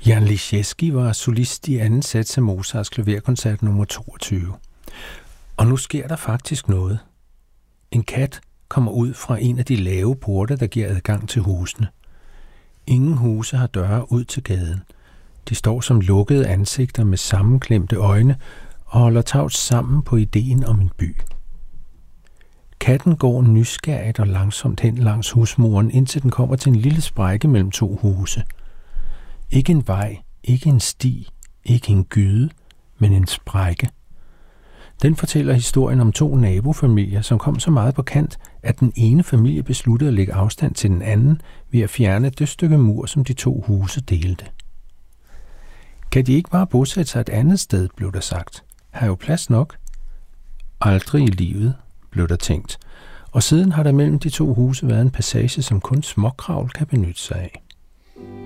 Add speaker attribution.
Speaker 1: Jan Liszewski var solist i anden sats af Mozarts klaverkoncert nummer 22. Og nu sker der faktisk noget. En kat kommer ud fra en af de lave porte, der giver adgang til husene. Ingen huse har døre ud til gaden. De står som lukkede ansigter med sammenklemte øjne og holder tavs sammen på ideen om en by. Katten går nysgerrigt og langsomt hen langs husmuren, indtil den kommer til en lille sprække mellem to huse. Ikke en vej, ikke en sti, ikke en gyde, men en sprække. Den fortæller historien om to nabofamilier, som kom så meget på kant, at den ene familie besluttede at lægge afstand til den anden ved at fjerne det stykke mur, som de to huse delte. Kan de ikke bare bosætte sig et andet sted, blev der sagt. Har jo plads nok? Aldrig i livet, blev der tænkt. Og siden har der mellem de to huse været en passage, som kun småkravl kan benytte sig af.